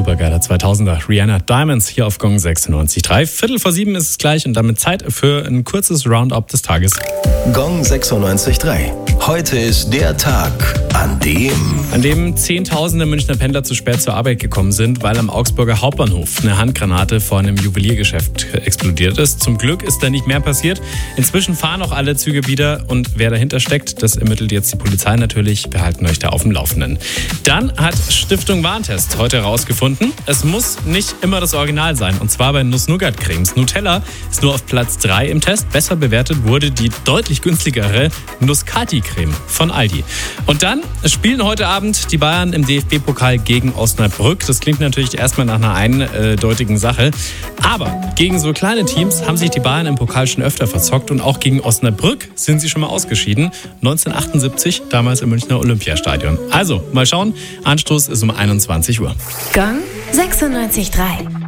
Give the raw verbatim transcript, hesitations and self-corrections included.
supergeiler zweitausender. Rihanna Diamonds hier auf Gong sechsundneunzig Komma drei. Viertel vor sieben ist es gleich und damit Zeit für ein kurzes Roundup des Tages. Gong sechsundneunzig Komma drei. Heute ist der Tag, an dem... An dem zehntausende Münchner Pendler zu spät zur Arbeit gekommen sind, weil am Augsburger Hauptbahnhof eine Handgranate vor einem Juweliergeschäft explodiert ist. Zum Glück ist da nicht mehr passiert. Inzwischen fahren auch alle Züge wieder und wer dahinter steckt, das ermittelt jetzt die Polizei natürlich. Wir halten euch da auf dem Laufenden. Dann hat Stiftung Warentest heute herausgefunden, es muss nicht immer das Original sein. Und zwar bei Nuss-Nougat-Cremes. Nutella ist nur auf Platz drei im Test. Besser bewertet wurde die deutlich günstigere Nuss-Kati-Creme von Aldi. Und dann spielen heute Abend die Bayern im D F B-Pokal gegen Osnabrück. Das klingt natürlich erstmal nach einer eindeutigen Sache. Aber gegen so kleine Teams haben sich die Bayern im Pokal schon öfter verzockt. Und auch gegen Osnabrück sind sie schon mal ausgeschieden. neunzehnhundertachtundsiebzig, damals im Münchner Olympiastadion. Also, mal schauen. Anstoß ist um einundzwanzig Uhr. Gong sechsundneunzig Komma drei.